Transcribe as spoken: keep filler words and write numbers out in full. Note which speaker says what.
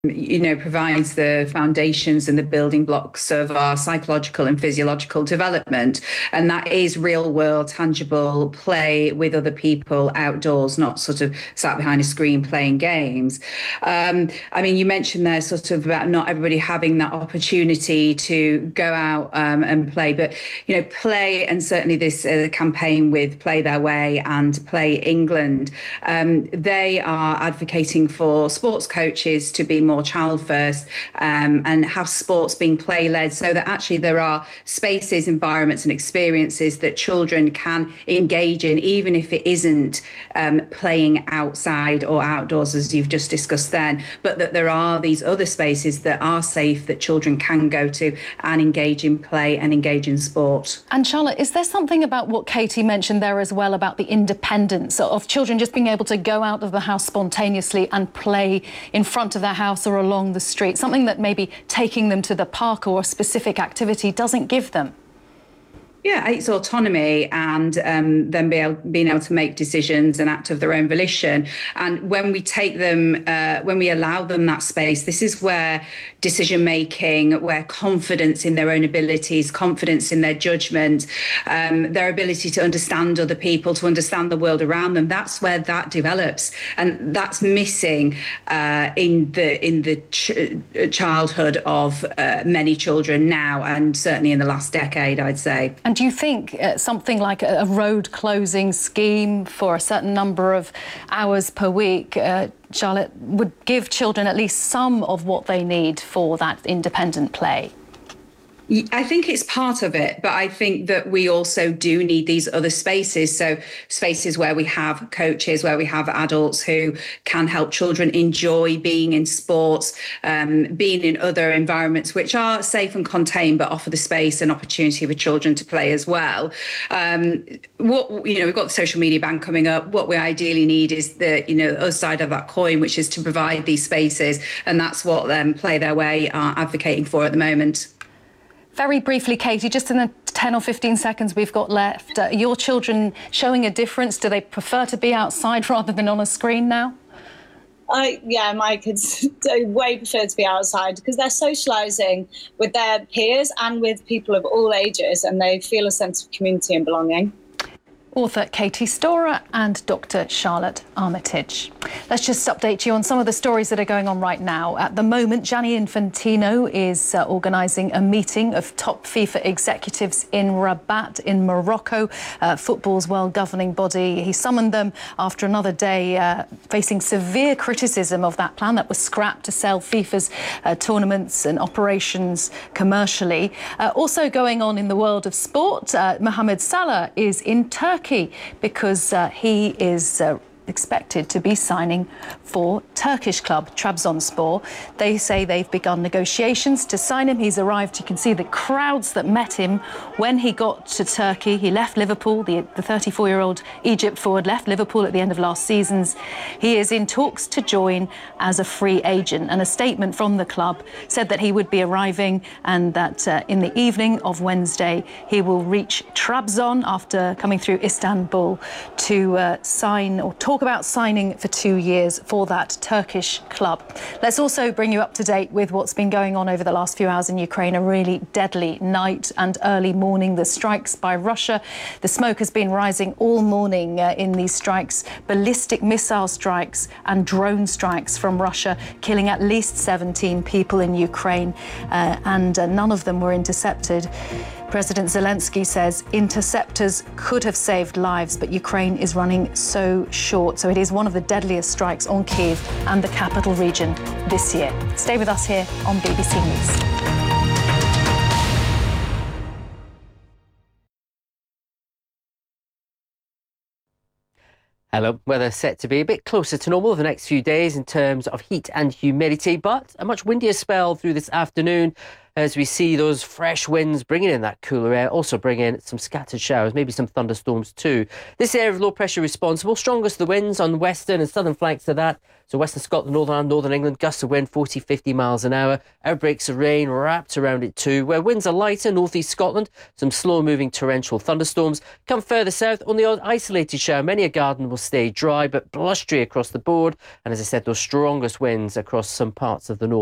Speaker 1: you know, provides the foundations and the building blocks of our psychological and physiological development. And that is real world, tangible play with other people outdoors, not sort of sat behind a screen playing games. Um, I mean, you mentioned there sort of about not everybody having that opportunity to go out um, and play, but, you know, play, and certainly this uh, campaign with Play Their Way and Play England, um, they are advocating for sports coaches to be more more child first um, and have sports being play led, so that actually there are spaces, environments and experiences that children can engage in, even if it isn't um, playing outside or outdoors as you've just discussed then, but that there are these other spaces that are safe that children can go to and engage in play and engage in sport.
Speaker 2: And Charlotte, is there something about what Katie mentioned there as well about the independence of children just being able to go out of the house spontaneously and play in front of their house or along the street, something that maybe taking them to the park or a specific activity doesn't give them?
Speaker 1: Yeah, it's autonomy and um, them be able, being able to make decisions and act of their own volition. And when we take them, uh, when we allow them that space, this is where decision making, where confidence in their own abilities, confidence in their judgment, um, their ability to understand other people, to understand the world around them, that's where that develops. And that's missing uh, in the in the ch childhood of uh, many children now, and certainly in the last decade, I'd say.
Speaker 2: And do you think uh, something like a, a road closing scheme for a certain number of hours per week, uh, Charlotte, would give children at least some of what they need for that independent play?
Speaker 1: I think it's part of it, but I think that we also do need these other spaces. So spaces where we have coaches, where we have adults who can help children enjoy being in sports, um, being in other environments which are safe and contained, but offer the space and opportunity for children to play as well. Um, what, you know, we've got the social media ban coming up. What we ideally need is the, you know, other side of that coin, which is to provide these spaces. And that's what um, Play Their Way are advocating for at the moment.
Speaker 2: Very briefly, Katie, just in the ten or fifteen seconds we've got left, uh, your children showing a difference? Do they prefer to be outside rather than on a screen now?
Speaker 3: I, yeah, my kids do way prefer to be outside because they're socialising with their peers and with people of all ages, and they feel a sense of community and belonging.
Speaker 2: Author Katie Storer and Doctor Charlotte Armitage. Let's just update you on some of the stories that are going on right now. At the moment, Gianni Infantino is uh, organising a meeting of top FIFA executives in Rabat in Morocco, uh, football's world governing body. He summoned them after another day uh, facing severe criticism of that plan that was scrapped to sell FIFA's uh, tournaments and operations commercially. Uh, also going on in the world of sport, uh, Mohamed Salah is in Turkey because uh, he is uh, expected to be signing for Turkish club Trabzonspor. They say they've begun negotiations to sign him. He's arrived. You can see the crowds that met him when he got to Turkey. He left Liverpool. The thirty-four-year-old Egypt forward left Liverpool at the end of last season's. He is in talks to join as a free agent, and a statement from the club said that he would be arriving and that uh, in the evening of Wednesday he will reach Trabzon after coming through Istanbul to uh, sign or talk about signing for two years for that Turkish club. Let's also bring you up to date with what's been going on over the last few hours in Ukraine. A really deadly night and early morning. The strikes by Russia. The smoke has been rising all morning uh, in these strikes. Ballistic missile strikes and drone strikes from Russia, killing at least seventeen people in Ukraine, uh, and uh, none of them were intercepted. President Zelensky says interceptors could have saved lives, but Ukraine is running so short. So it is one of the deadliest strikes on Kyiv and the capital region this year. Stay with us here on B B C News.
Speaker 4: Hello. Weather set to be a bit closer to normal the next few days in terms of heat and humidity, but a much windier spell through this afternoon. as we see those fresh winds bringing in that cooler air, also bringing in some scattered showers, maybe some thunderstorms too. This area of low pressure responsible, strongest of the winds on western and southern flanks of that. So western Scotland, northern and northern England, gusts of wind forty, fifty miles an hour. Outbreaks of rain wrapped around it too. Where winds are lighter, northeast Scotland, some slow moving torrential thunderstorms. Come further south, on the odd isolated shower. Many a garden will stay dry but blustery across the board. And as I said, those strongest winds across some parts of the north.